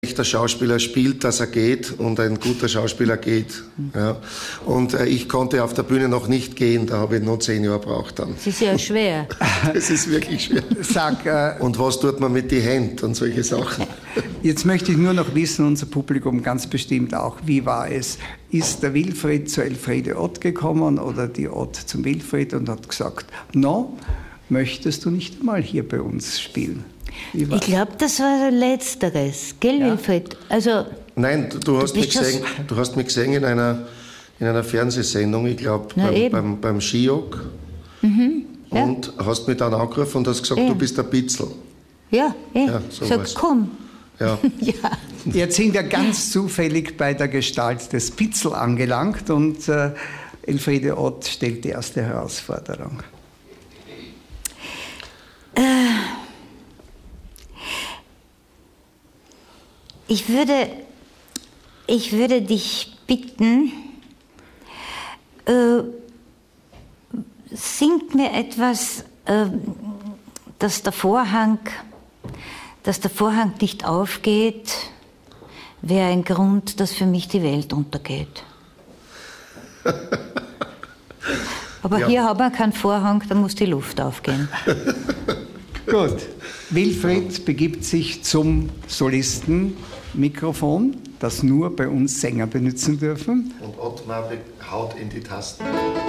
Der Schauspieler spielt, dass er geht und ein guter Schauspieler geht. Ja. Und ich konnte auf der Bühne noch nicht gehen, da habe ich noch 10 Jahre gebraucht dann. Das ist ja schwer. Das ist wirklich schwer. Und was tut man mit den Händen und solche Sachen? Jetzt möchte ich nur noch wissen, unser Publikum ganz bestimmt auch, wie war es? Ist der Wilfried zu Elfriede Ott gekommen oder die Ott zum Wilfried und hat gesagt, no, möchtest du nicht mal hier bei uns spielen? Ich glaube, das war Letzteres, gell, ja. Wilfried? Also, nein, du hast mich gesehen in einer Fernsehsendung, ich glaube, beim Skijog. Ja. Und hast mich dann angerufen und hast gesagt, du bist der Pitzel. Ja, sag, komm. Ja. Ja. Jetzt sind wir ganz zufällig bei der Gestalt des Pitzel angelangt und Elfriede Ott stellt die erste Herausforderung. Ich würde dich bitten, sing mir etwas, dass der Vorhang nicht aufgeht, wäre ein Grund, dass für mich die Welt untergeht. Aber ja. Hier haben wir keinen Vorhang, da muss die Luft aufgehen. Gut. Wilfried begibt sich zum Solistenmikrofon, das nur bei uns Sänger benutzen dürfen. Und Ottmar haut in die Tasten.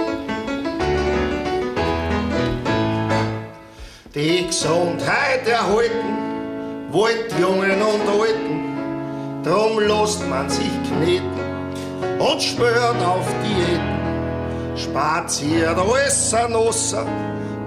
Die Gesundheit erhalten, wollt Jungen und Alten, drum lässt man sich kneten und schwört auf Diäten. Spaziert alles an Wasser,